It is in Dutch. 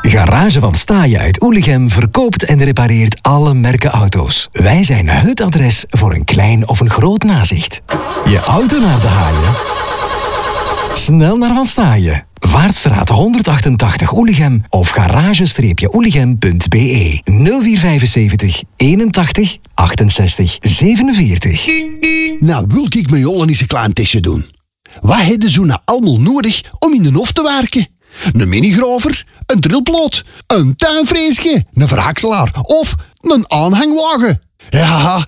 Garage van Staaien uit Oelichem verkoopt en repareert alle merken auto's. Wij zijn het adres voor een klein of een groot nazicht. Je auto naar de haaien? Snel naar Van Staaien. Vaartstraat 188 Oelichem of garage-oelichem.be 0475 81 68 47. Nou, wil ik met Jolle eens een klein testje doen. Wat hebben ze nou allemaal nodig om in de hof te werken? Een minigraver, een trilploot, een tuinfreesje, een verhakselaar of een aanhangwagen. Ja,